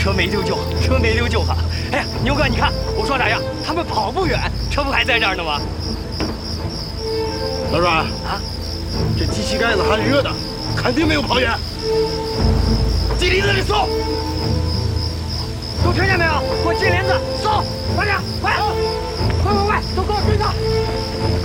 车没溜救，车没溜救好。哎呀，牛哥，你看我说咋样？他们跑不远，车不还在这儿呢吗？ 老阮啊， 这机器盖子还热的，肯定没有跑远。系林子里搜， 都听见没有？给我系林子，搜，快点，快，快快快！